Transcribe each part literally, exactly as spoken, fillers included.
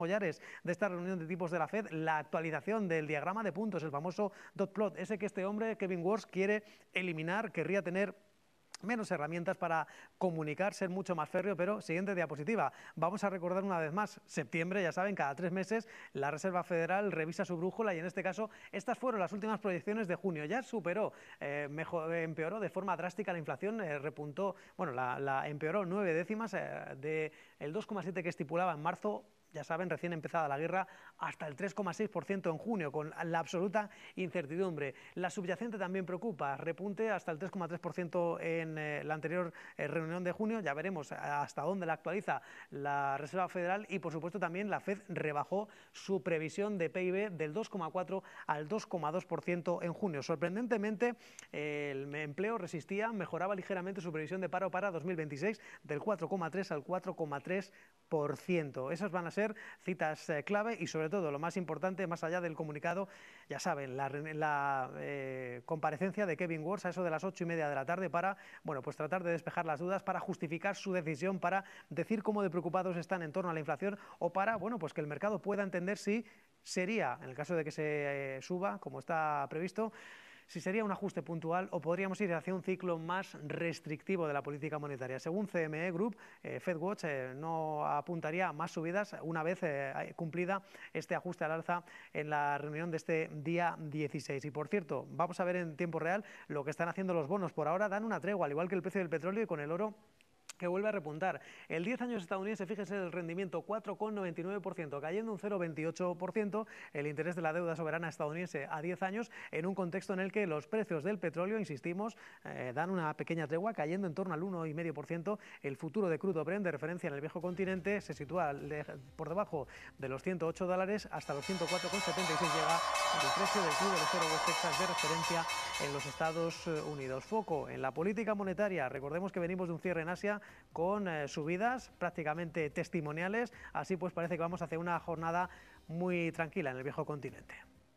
collares de esta reunión de tipos de la Fed, la actualización del diagrama de puntos, el famoso dot plot, ese que este hombre, Kevin Warsh, quiere eliminar, querría tener menos herramientas para comunicar, ser mucho más férreo, pero siguiente diapositiva. Vamos a recordar una vez más, septiembre, ya saben, cada tres meses la Reserva Federal revisa su brújula y en este caso estas fueron las últimas proyecciones de junio. Ya superó, eh, mejor, eh, empeoró de forma drástica la inflación, eh, repuntó, bueno, la, la empeoró nueve décimas eh, de el dos coma siete que estipulaba en marzo. Ya saben, recién empezada la guerra, hasta el tres coma seis por ciento en junio, con la absoluta incertidumbre. La subyacente también preocupa, repunte hasta el tres coma tres por ciento en eh, la anterior eh, reunión de junio. Ya veremos hasta dónde la actualiza la Reserva Federal y, por supuesto, también la Fed rebajó su previsión de P I B del dos coma cuatro al dos coma dos por ciento en junio. Sorprendentemente, eh, el empleo resistía, mejoraba ligeramente su previsión de paro para dos mil veintiséis del cuatro coma tres al cuatro coma tres por ciento. Esas van a ser citas eh, clave y sobre todo lo más importante, más allá del comunicado, ya saben, la, la eh, comparecencia de Kevin Warsh a eso de las ocho y media de la tarde para, bueno, pues tratar de despejar las dudas, para justificar su decisión, para decir cómo de preocupados están en torno a la inflación o para, bueno, pues que el mercado pueda entender si sería, en el caso de que se eh, suba, como está previsto, si sería un ajuste puntual o podríamos ir hacia un ciclo más restrictivo de la política monetaria. Según C M E Group, eh, FedWatch eh, no apuntaría a más subidas una vez eh, cumplida este ajuste al alza en la reunión de este día dieciséis. Y por cierto, vamos a ver en tiempo real lo que están haciendo los bonos. Por ahora dan una tregua, al igual que el precio del petróleo y con el oro, que vuelve a repuntar. El diez años estadounidense, fíjese el rendimiento, cuatro coma noventa y nueve por ciento, cayendo un cero coma veintiocho por ciento el interés de la deuda soberana estadounidense a diez años, en un contexto en el que los precios del petróleo, insistimos, eh, dan una pequeña tregua, cayendo en torno al uno coma cinco por ciento. El futuro de crudo Brent, de referencia en el viejo continente, se sitúa por debajo de los ciento ocho dólares, hasta los ciento cuatro coma setenta y seis llega el precio del crudo ligero West Texas de referencia en los Estados Unidos. Foco en la política monetaria. Recordemos que venimos de un cierre en Asia con eh, subidas prácticamente testimoniales, así pues parece que vamos hacia una jornada muy tranquila en el viejo continente.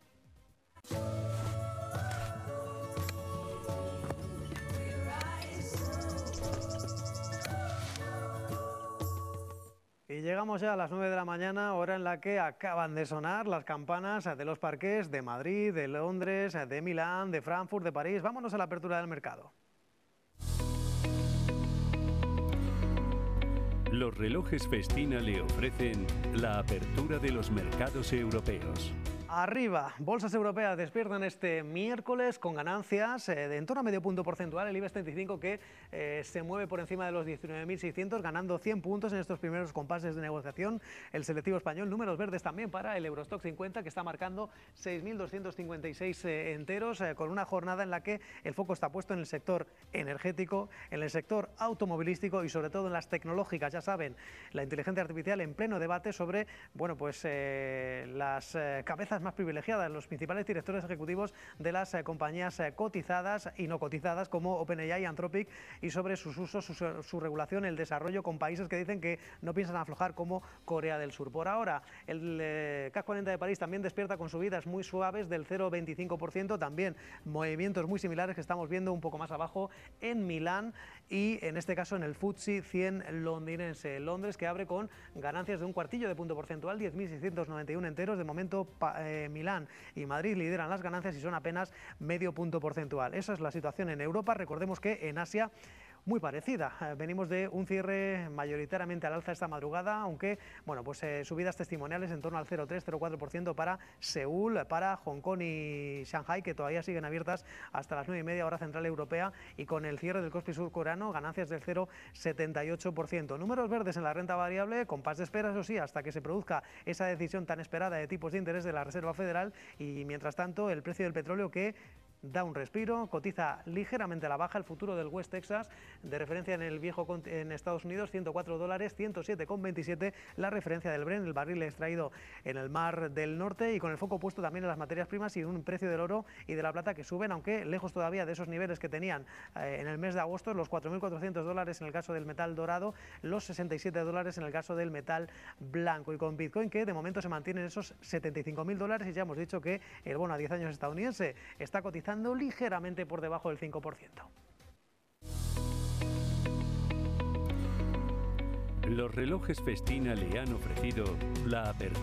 Y llegamos ya a las nueve de la mañana, hora en la que acaban de sonar las campanas de los parques de Madrid, de Londres, de Milán, de Frankfurt, de París. Vámonos a la apertura del mercado. Los relojes Festina le ofrecen la apertura de los mercados europeos. Arriba, bolsas europeas despiertan este miércoles con ganancias eh, de en torno a medio punto porcentual. El IBEX treinta y cinco que eh, se mueve por encima de los diecinueve mil seiscientos, ganando cien puntos en estos primeros compases de negociación. El selectivo español, números verdes también para el Eurostock cincuenta, que está marcando seis mil doscientos cincuenta y seis eh, enteros, eh, con una jornada en la que el foco está puesto en el sector energético, en el sector automovilístico y sobre todo en las tecnológicas. Ya saben, la inteligencia artificial en pleno debate sobre, bueno, pues eh, las eh, cabezas más privilegiadas, los principales directores ejecutivos de las eh, compañías eh, cotizadas y no cotizadas como OpenAI y Anthropic, y sobre sus usos, su, su regulación, el desarrollo con países que dicen que no piensan aflojar como Corea del Sur. Por ahora, el eh, C A C cuarenta de París también despierta con subidas muy suaves del cero coma veinticinco por ciento, también movimientos muy similares que estamos viendo un poco más abajo en Milán y en este caso en el F T S E cien londinense. Londres, que abre con ganancias de un cuartillo de punto porcentual, diez mil seiscientos noventa y uno enteros. De momento eh, Milán y Madrid lideran las ganancias y son apenas medio punto porcentual. Esa es la situación en Europa. Recordemos que en Asia muy parecida. Venimos de un cierre mayoritariamente al alza esta madrugada, aunque bueno, pues eh, subidas testimoniales en torno al cero coma tres, cero coma cuatro por ciento para Seúl, para Hong Kong y Shanghai, que todavía siguen abiertas hasta las nueve y media hora central europea, y con el cierre del Kospi surcoreano ganancias del cero coma setenta y ocho por ciento. Números verdes en la renta variable, compás de espera, eso sí, hasta que se produzca esa decisión tan esperada de tipos de interés de la Reserva Federal, y mientras tanto el precio del petróleo que da un respiro, cotiza ligeramente a la baja. El futuro del West Texas, de referencia en el viejo en Estados Unidos, ciento cuatro dólares, ciento siete coma veintisiete, la referencia del Brent, el barril extraído en el Mar del Norte, y con el foco puesto también en las materias primas y un precio del oro y de la plata que suben, aunque lejos todavía de esos niveles que tenían eh, en el mes de agosto, los cuatro mil cuatrocientos dólares en el caso del metal dorado, los sesenta y siete dólares en el caso del metal blanco, y con Bitcoin que de momento se mantiene en esos setenta y cinco mil dólares, y ya hemos dicho que el bono a diez años estadounidense está cotizando ligeramente por debajo del cinco por ciento. Los relojes Festina le han ofrecido la apertura.